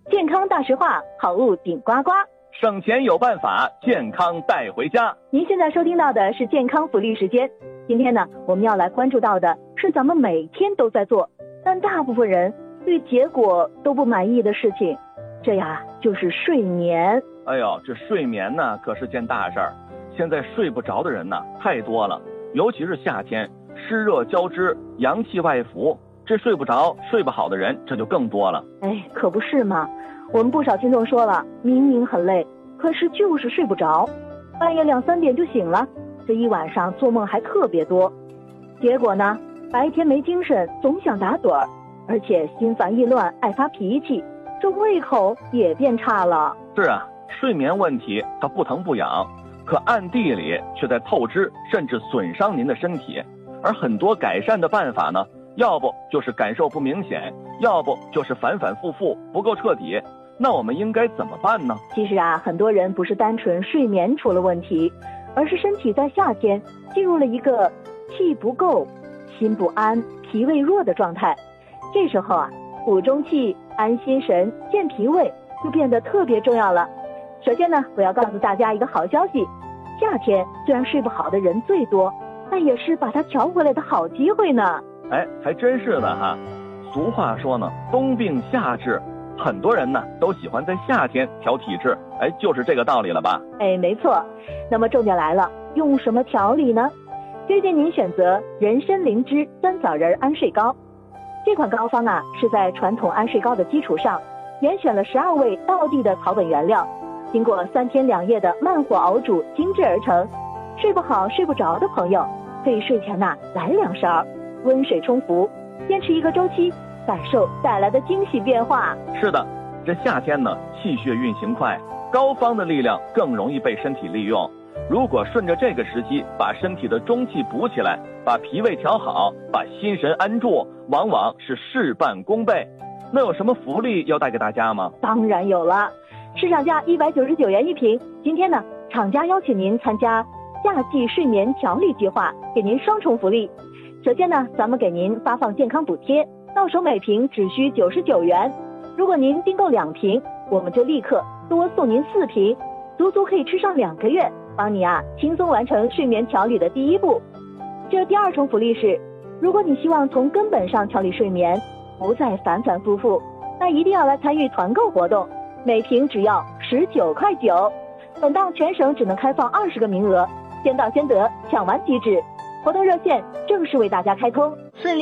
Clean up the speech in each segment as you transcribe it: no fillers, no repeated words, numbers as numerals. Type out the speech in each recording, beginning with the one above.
健康大实话，好物顶呱呱， 省钱有办法，健康带回家。 您现在收听到的是健康福利时间。今天呢，我们要来关注到的是咱们每天都在做，但大部分人对结果都不满意的事情，这呀就是睡眠。 哎呦，这睡眠呢可是件大事儿。现在睡不着的人呢太多了，尤其是夏天，湿热交织，阳气外浮，这睡不着睡不好的人这就更多了。 哎，可不是嘛，我们不少听众说了，明明很累，可是就是睡不着，半夜2、3点就醒了，这一晚上做梦还特别多，结果呢，白天没精神，总想打盹儿，而且心烦意乱，爱发脾气，这胃口也变差了。 是啊，睡眠问题它不疼不痒，可暗地里却在透支甚至损伤您的身体。而很多改善的办法呢，要不就是感受不明显，要不就是反反复复不够彻底。那我们应该怎么办呢？ 其实啊，很多人不是单纯睡眠出了问题，而是身体在夏天进入了一个气不够、心不安、脾胃弱的状态。这时候啊，补中气、安心神、健脾胃就变得特别重要了。首先呢，我要告诉大家一个好消息，夏天虽然睡不好的人最多，但也是把它调回来的好机会呢。 哎，还真是的哈。俗话说呢，冬病夏治，很多人呢都喜欢在夏天调体质，哎，就是这个道理了吧？ 哎，没错。那么重点来了，用什么调理呢？推荐您选择人参灵芝酸枣仁安睡膏。这款膏方啊，是在传统安睡膏的基础上，严选了12味道地的草本原料，经过3天2夜的慢火熬煮精制而成。睡不好睡不着的朋友，可以睡前来2勺，温水冲服，坚持1个周期，感受带来的惊喜变化。 是的，这夏天呢，气血运行快，膏方的力量更容易被身体利用。如果顺着这个时机把身体的中气补起来，把脾胃调好，把心神安住，往往是事半功倍。那有什么福利要带给大家吗？ 当然有了，市场价199元一瓶。今天呢，厂家邀请您参加夏季睡眠调理计划，给您双重福利。首先呢，咱们给您发放健康补贴，到手每瓶只需99元。如果您订购2瓶，我们就立刻多送您4瓶，足足可以吃上2个月，帮你轻松完成睡眠调理的第一步。这第2重福利是，如果你希望从根本上调理睡眠，不再反反复复，那一定要来参与团购活动，每瓶只要19.9块。本档全省只能开放20个名额，先到先得，抢完即止。活动热线正式为大家开通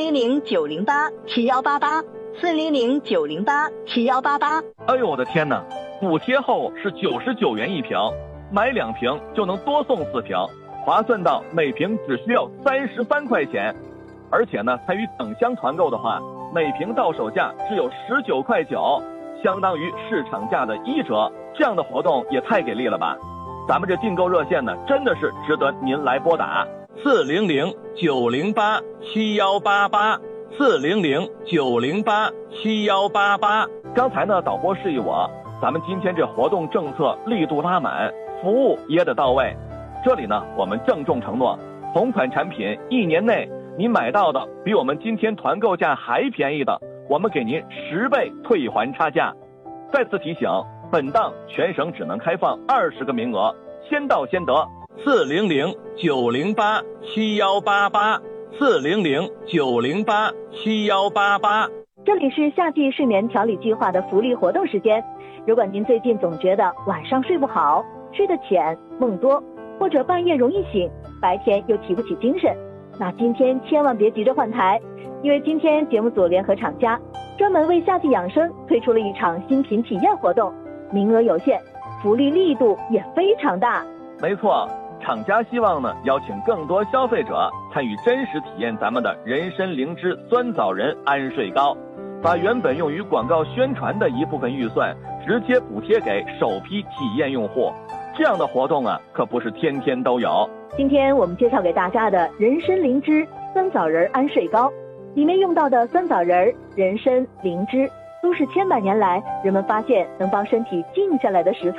，400-908-7188，400-908-7188。 哎呦我的天哪，补贴后是99元一瓶，买2瓶就能多送4瓶，划算到每瓶只需要33块钱。而且呢，参与等箱团购的话，每瓶到手价只有19.9块，相当于市场价的1折。这样的活动也太给力了吧！咱们这订购热线呢，真的是值得您来拨打，400-908-7188，400-908-7188。刚才呢，导播示意我，咱们今天这活动政策力度拉满，服务也得到位。这里呢，我们郑重承诺，同款产品1年内您买到的比我们今天团购价还便宜的，我们给您10倍退还差价。再次提醒，本档全省只能开放20个名额，先到先得，400-908-7188，400-908-7188。 这里是夏季睡眠调理计划的福利活动时间。如果您最近总觉得晚上睡不好，睡得浅，梦多，或者半夜容易醒，白天又提不起精神，那今天千万别急着换台，因为今天节目组联合厂家专门为夏季养生推出了一场新品体验活动，名额有限，福利力度也非常大。 没错，厂家希望呢，邀请更多消费者参与真实体验咱们的人参灵芝酸枣仁安睡膏，把原本用于广告宣传的一部分预算直接补贴给首批体验用户。这样的活动可不是天天都有。 今天我们介绍给大家的人参灵芝酸枣仁安睡膏，里面用到的酸枣仁、人参、灵芝都是千百年来人们发现能帮身体静下来的食材。